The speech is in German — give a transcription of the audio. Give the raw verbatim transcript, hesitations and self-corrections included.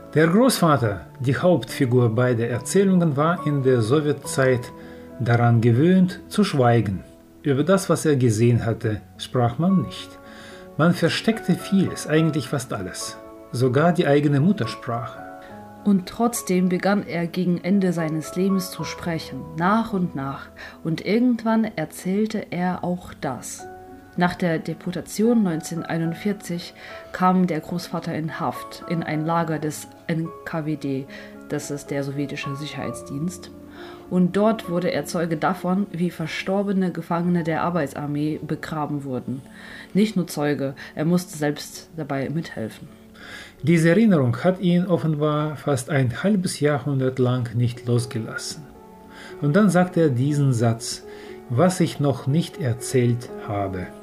Der Großvater, die Hauptfigur beider Erzählungen, war in der Sowjetzeit daran gewöhnt, zu schweigen. Über das, was er gesehen hatte, sprach man nicht. Man versteckte vieles, eigentlich fast alles, sogar die eigene Muttersprache. Und trotzdem begann er gegen Ende seines Lebens zu sprechen, nach und nach, und irgendwann erzählte er auch das. Nach der Deportation neunzehnhunderteinundvierzig kam der Großvater in Haft, in ein Lager des N K W D, das ist der sowjetische Sicherheitsdienst. Und dort wurde er Zeuge davon, wie verstorbene Gefangene der Arbeitsarmee begraben wurden. Nicht nur Zeuge, er musste selbst dabei mithelfen. Diese Erinnerung hat ihn offenbar fast ein halbes Jahrhundert lang nicht losgelassen. Und dann sagt er diesen Satz: Was ich noch nicht erzählt habe.